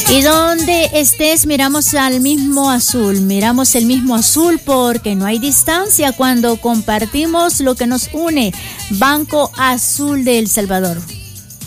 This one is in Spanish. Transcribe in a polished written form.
Y donde estés, miramos al mismo azul, miramos el mismo azul porque no hay distancia cuando compartimos lo que nos une. Banco Azul de El Salvador.